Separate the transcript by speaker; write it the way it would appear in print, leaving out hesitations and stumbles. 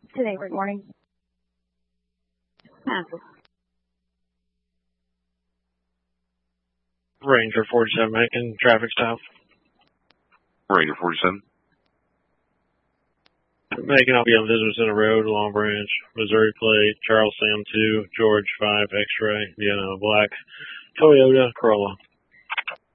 Speaker 1: Today, good morning.
Speaker 2: Ranger 47 Macon, traffic stop.
Speaker 3: Ranger 47.
Speaker 2: Macon, I'll be on Visitor Center Road, Long Branch, Missouri plate, Charles Sam 2, George 5, X-ray, Vienna Black, Toyota Corolla.